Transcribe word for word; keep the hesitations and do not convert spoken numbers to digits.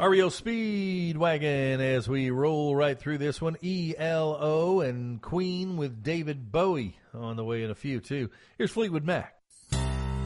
R E O Speedwagon as we roll right through this one. E L O and Queen with David Bowie on the way in a few, too. Here's Fleetwood Mac.